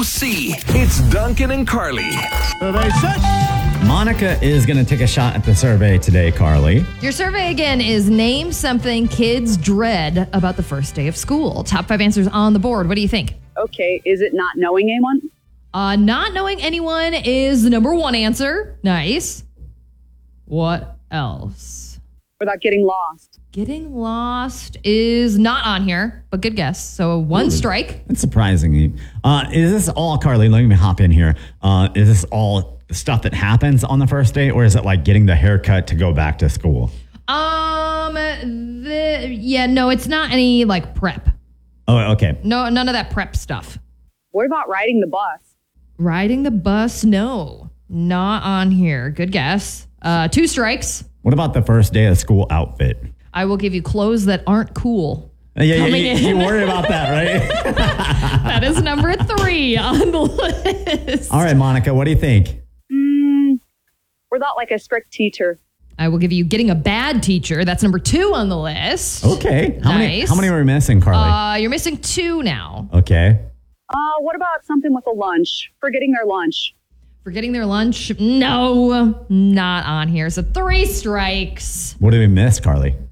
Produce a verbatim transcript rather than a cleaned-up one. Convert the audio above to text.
C. It's Duncan and Carly. Survey set. Monica is going to take a shot at the survey today, Carly. Your survey again is name something kids dread about the first day of school. Top five answers on the board. What do you think? Okay, is it not knowing anyone? Uh, not knowing anyone is the number one answer. Nice. What else? Without getting lost. Getting lost is not on here, but good guess. So one Ooh, strike. That's surprising. Uh, is this all, Carly, let me hop in here. Uh, is this all stuff that happens on the first day, or is it like getting the haircut to go back to school? Um, the, yeah, no, it's not any like prep. Oh, okay. No, none of that prep stuff. What about riding the bus? Riding the bus, no, not on here. Good guess. Uh, two strikes. What about the first day of school outfit? I will give you clothes that aren't cool. Uh, yeah, yeah, Coming you, in. you worry about that, right? That is number three on the list. All right, Monica, what do you think? Mm, without like a strict teacher. I will give you getting a bad teacher. That's number two on the list. Okay. How many Nice. How many are we missing, Carly? Uh, you're missing two now. okay. Uh, what about something with a lunch? Forgetting their lunch. Forgetting their lunch? No, not on here. So three strikes. What did we miss, Carly?